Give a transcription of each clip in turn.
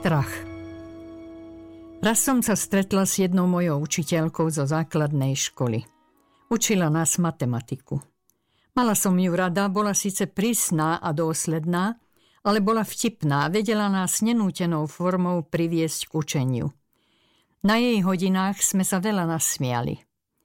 Strach. Raz som sa stretla s jednou mojou učiteľkou zo základnej školy. Učila nás matematiku. Mala som ju rada, bola síce prísna a dôsledná, ale bola vtipná, vedela nás nenútenou formou priviesť k učeniu. Na jej hodinách sme sa veľa nasmiali.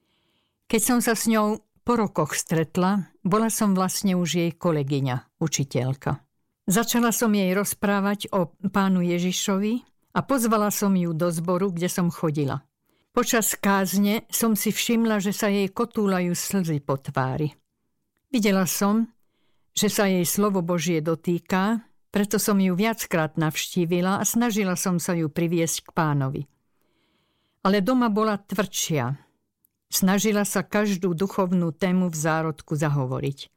Keď som sa s ňou po rokoch stretla, bola som vlastne už jej kolegyňa, učiteľka. Začala som jej rozprávať o Pánu Ježišovi a pozvala som ju do zboru, kde som chodila. Počas kázne som si všimla, že sa jej kotúľajú slzy po tvári. Videla som, že sa jej slovo Božie dotýka, preto som ju viackrát navštívila a snažila som sa ju priviesť k Pánovi. Ale doma bola tvrdšia. Snažila sa každú duchovnú tému v zárodku zahovoriť.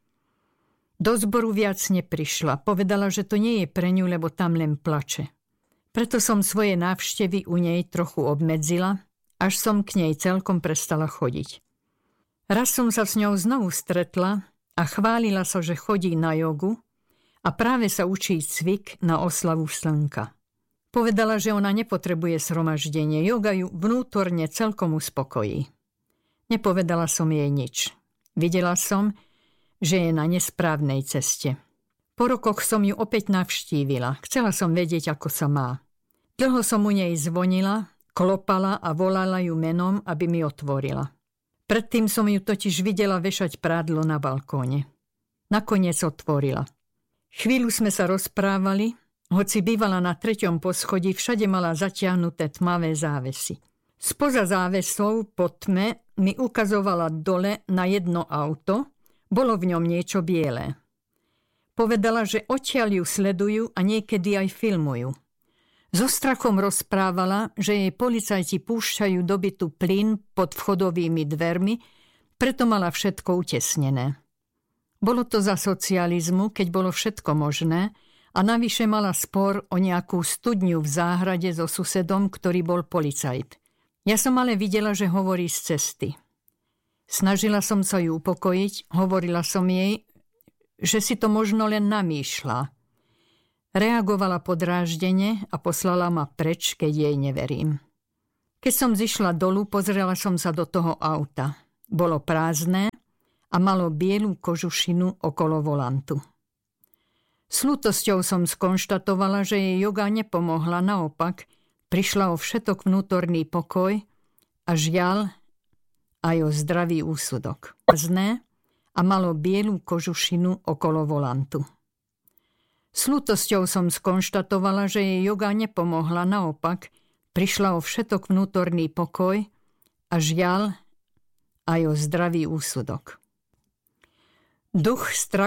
Do zboru viac neprišla. Povedala, že to nie je pre ňu, lebo tam len plače. Preto som svoje návštevy u nej trochu obmedzila, až som k nej celkom prestala chodiť. Raz som sa s ňou znovu stretla a chválila sa, že chodí na jogu a práve sa učí cvik na oslavu slnka. Povedala, že ona nepotrebuje zhromaždenie. Joga ju vnútorne celkom uspokojí. Nepovedala som jej nič. Videla som, že je na nesprávnej ceste. Po rokoch som ju opäť navštívila. Chcela som vedieť, ako sa má. Dlho som u nej zvonila, klopala a volala ju menom, aby mi otvorila. Predtým som ju totiž videla vešať prádlo na balkóne. Nakoniec otvorila. Chvíľu sme sa rozprávali, hoci bývala na 3. poschodí, všade mala zatiahnuté tmavé závesy. Spoza závesov po tme mi ukazovala dole na jedno auto, bolo v ňom niečo biele. Povedala, že odtiaľ ju sledujú a niekedy aj filmujú. So strachom rozprávala, že jej policajti púšťajú do bytu plyn pod vchodovými dvermi, preto mala všetko utesnené. Bolo to za socializmu, keď bolo všetko možné, a navyše mala spor o nejakú studňu v záhrade so susedom, ktorý bol policajt. Ja som ale videla, že hovorí z cesty. Snažila som sa ju upokojiť, hovorila som jej, že si to možno len namýšľa. Reagovala podráždene a poslala ma preč, keď jej neverím. Keď som zišla dolu, pozrela som sa do toho auta. Bolo prázdne a malo bielú kožušinu okolo volantu. S ľútosťou som skonštatovala, že jej joga nepomohla, naopak prišla o všetok vnútorný pokoj a žiaľ aj o zdravý úsudok. Prázdne a malo bielú kožušinu okolo volantu. S ľútosťou som skonštatovala, že jej joga nepomohla, naopak prišla o všetok vnútorný pokoj a žiaľ aj o zdravý úsudok. Duch strachu